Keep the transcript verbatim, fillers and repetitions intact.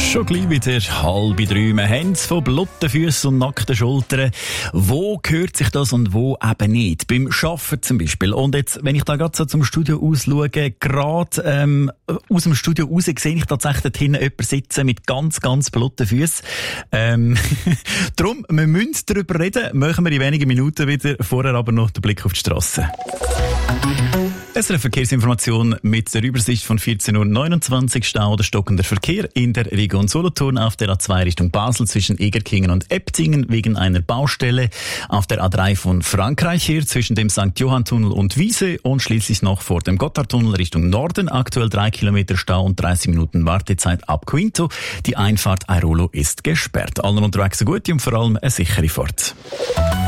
Schon gleich wieder halb drei. Wir haben es von blotten Füßen und nackten Schultern. Wo gehört sich das und wo eben nicht? Beim Arbeiten zum Beispiel. Und jetzt, wenn ich da gerade so zum Studio ausschaue, gerade ähm, aus dem Studio raus sehe ich tatsächlich dort hinten jemanden sitzen mit ganz, ganz blotten Füßen. Ähm, Darum, wir müssen darüber reden, machen wir in wenigen Minuten wieder. Vorher aber noch den Blick auf die Strasse. Es ist eine Verkehrsinformation mit der Übersicht von vierzehn Uhr neunundzwanzig. Stau oder stockender Verkehr in der Region Solothurn auf der A zwei Richtung Basel zwischen Egerkingen und Eptingen wegen einer Baustelle. Auf der A drei von Frankreich her zwischen dem Sankt Johann-Tunnel und Wiese und schließlich noch vor dem Gotthardtunnel Richtung Norden. Aktuell drei Kilometer Stau und dreißig Minuten Wartezeit ab Quinto. Die Einfahrt Airolo ist gesperrt. Allen unterwegs eine gute und vor allem eine sichere Fahrt.